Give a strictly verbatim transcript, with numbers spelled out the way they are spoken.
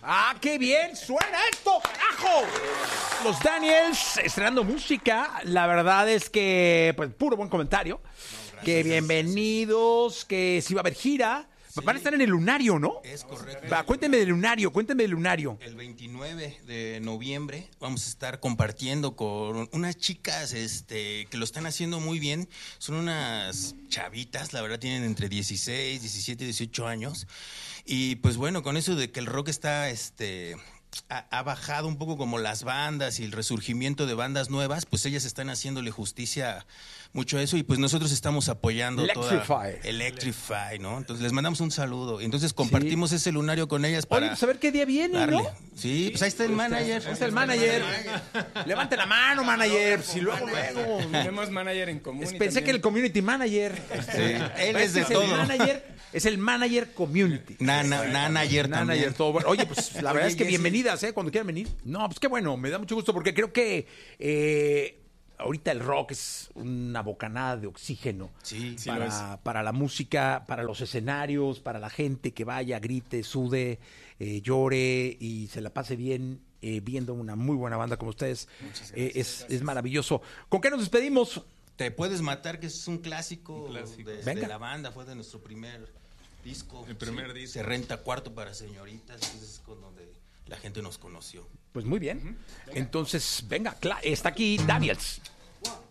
¡Ah, qué bien suena esto, carajo! Los Daniels estrenando música. La verdad es que, pues, puro buen comentario. No, que bienvenidos, que si va a haber gira. Sí. Van a estar en el Lunario, ¿no? Es correcto. Va, cuéntenme del Lunario, cuéntenme del Lunario. El veintinueve de noviembre vamos a estar compartiendo con unas chicas este, que lo están haciendo muy bien. Son unas chavitas, la verdad tienen entre dieciséis, diecisiete, dieciocho años. Y pues bueno, con eso de que el rock está... este Ha, ha bajado un poco como las bandas y el resurgimiento de bandas nuevas, pues ellas están haciéndole justicia mucho a eso y pues nosotros estamos apoyando Electrify. toda Electrify, ¿no? Entonces les mandamos un saludo y entonces compartimos sí. ese lunario con ellas para... Oye, pues a ver qué día viene, darle. ¿no? Sí, pues ahí está el manager. Ahí está el manager. Levante la mano, manager. Si luego, luego. Tenemos manager en común. Pensé también. que el community manager. Sí, él es de es todo. El manager, es el manager community. Nana, nanager también. Manager, todo bueno. Oye, pues la Oye, verdad es que Jessy. bienvenidas, ¿eh? Cuando quieran venir. No, pues qué bueno, me da mucho gusto porque creo que eh, ahorita el rock es una bocanada de oxígeno Sí, sí para, lo es. para la música, para los escenarios, para la gente que vaya, grite, sude, eh, llore y se la pase bien eh, viendo una muy buena banda como ustedes. Eh, es, es maravilloso. ¿Con qué nos despedimos? Te puedes matar, que es un clásico, Un clásico. De, Venga. de la banda, fue de nuestro primer disco. El primer Sí, disco. Se renta cuarto para señoritas, entonces es con donde la gente nos conoció. Pues muy bien. Entonces, venga, cla- está aquí Daniels.